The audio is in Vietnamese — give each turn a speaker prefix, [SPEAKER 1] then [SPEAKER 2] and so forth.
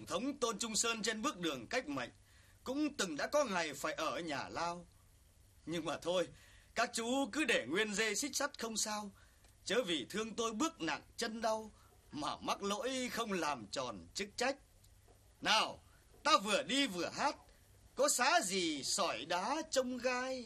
[SPEAKER 1] Tổng thống Tôn Trung Sơn trên bước đường cách mệnh cũng từng đã có ngày phải ở nhà lao. Nhưng mà thôi, các chú cứ để nguyên dê xích sắt không sao, chớ vì thương tôi bước nặng chân đau mà mắc lỗi không làm tròn chức trách. Nào, ta vừa đi vừa hát, có xá gì sỏi đá trông gai.